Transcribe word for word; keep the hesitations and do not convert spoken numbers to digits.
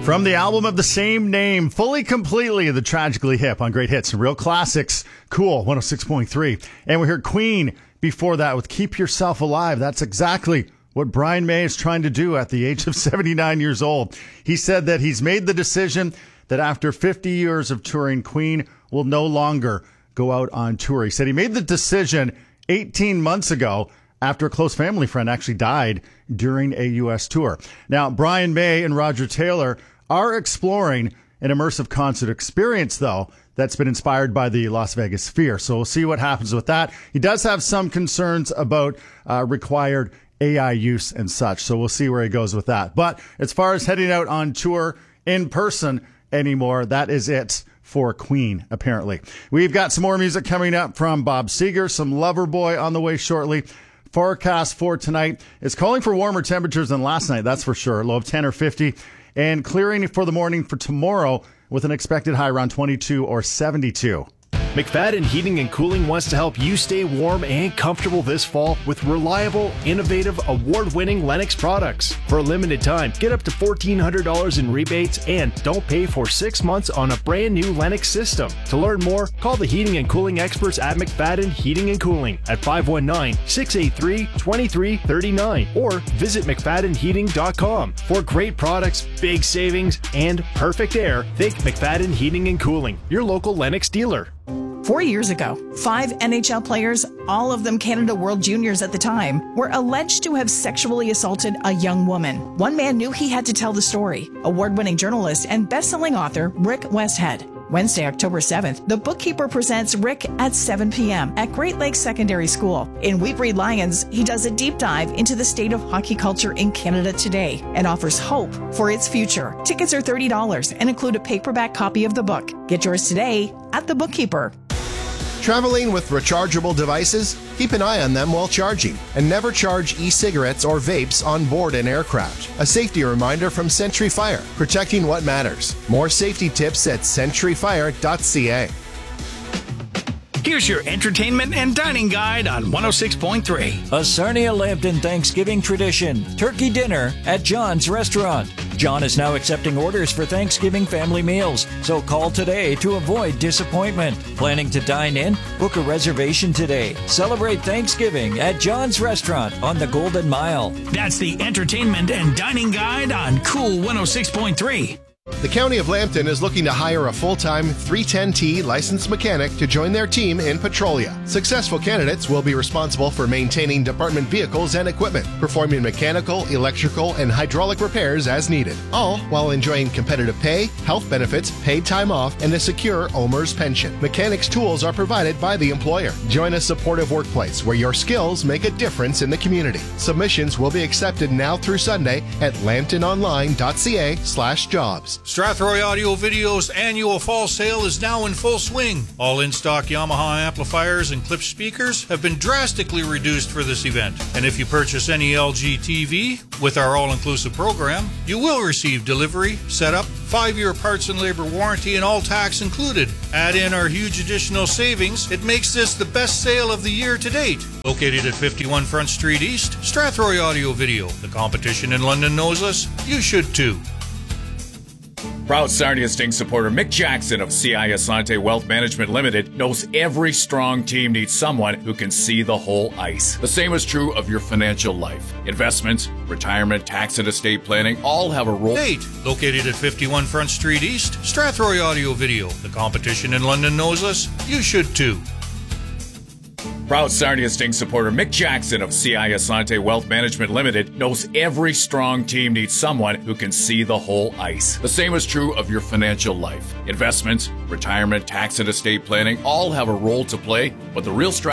From the album of the same name, Fully Completely, the Tragically Hip on Great Hits and Real Classics. Cool, one oh six point three. And we heard Queen before that with Keep Yourself Alive. That's exactly what Brian May is trying to do at the age of seventy-nine years old. He said that he's made the decision that after fifty years of touring, Queen will no longer go out on tour. He said he made the decision eighteen months ago after a close family friend actually died during a U S tour. Now, Brian May and Roger Taylor are exploring an immersive concert experience, though, that's been inspired by the Las Vegas Sphere. So we'll see what happens with that. He does have some concerns about uh, required A I use and such. So we'll see where he goes with that. But as far as heading out on tour in person anymore, that is it for Queen, apparently. We've got some more music coming up from Bob Seger, some Loverboy on the way shortly. Forecast for tonight is calling for warmer temperatures than last night, that's for sure. Low of ten or fifty. And clearing for the morning for tomorrow with an expected high around twenty-two or seventy-two. McFadden Heating and Cooling wants to help you stay warm and comfortable this fall with reliable, innovative, award-winning Lennox products. For a limited time, get up to fourteen hundred dollars in rebates and don't pay for six months on a brand new Lennox system. To learn more, call the heating and cooling experts at McFadden Heating and Cooling at five one nine, six eight three, two three three nine or visit mcfadden heating dot com. For great products, big savings, and perfect air, think McFadden Heating and Cooling, your local Lennox dealer. Four years ago, five N H L players, all of them Canada World Juniors at the time, were alleged to have sexually assaulted a young woman. One man knew he had to tell the story. Award-winning journalist and best-selling author Rick Westhead. Wednesday, October seventh, The Bookkeeper presents Rick at seven p.m. at Great Lakes Secondary School. In We Breed Lions, he does a deep dive into the state of hockey culture in Canada today and offers hope for its future. Tickets are thirty dollars and include a paperback copy of the book. Get yours today at The Bookkeeper. Traveling with rechargeable devices? Keep an eye on them while charging, and never charge e-cigarettes or vapes on board an aircraft. A safety reminder from Century Fire, protecting what matters. More safety tips at century fire dot c a. Here's your entertainment and dining guide on one oh six point three. A Sarnia Lambton Thanksgiving tradition, turkey dinner at John's Restaurant. John is now accepting orders for Thanksgiving family meals, so call today to avoid disappointment. Planning to dine in? Book a reservation today. Celebrate Thanksgiving at John's Restaurant on the Golden Mile. That's the entertainment and dining guide on Cool one oh six point three. The County of Lambton is looking to hire a full-time three ten T licensed mechanic to join their team in Petrolia. Successful candidates will be responsible for maintaining department vehicles and equipment, performing mechanical, electrical, and hydraulic repairs as needed, all while enjoying competitive pay, health benefits, paid time off, and a secure O M R S pension. Mechanics' tools are provided by the employer. Join a supportive workplace where your skills make a difference in the community. Submissions will be accepted now through Sunday at lambton online dot c a slash jobs. Strathroy Audio Video's annual fall sale is now in full swing. All in-stock Yamaha amplifiers and Klipsch speakers have been drastically reduced for this event. And if you purchase any L G T V with our all-inclusive program, you will receive delivery, setup, five-year parts and labor warranty, and all tax included. Add in our huge additional savings, it makes this the best sale of the year to date. Located at fifty-one Front Street East, Strathroy Audio Video. The competition in London knows us. You should too. Proud Sarnia Sting supporter Mick Jackson of C I Asante Wealth Management Limited knows every strong team needs someone who can see the whole ice. The same is true of your financial life. Investments, retirement, tax and estate planning all have a role. Eight, located at fifty-one Front Street East, Strathroy Audio Video. The competition in London knows us. You should too. Proud Sarnia Sting supporter Mick Jackson of C I Asante Wealth Management Limited knows every strong team needs someone who can see the whole ice. The same is true of your financial life. Investments, retirement, tax and estate planning all have a role to play, but the real strategy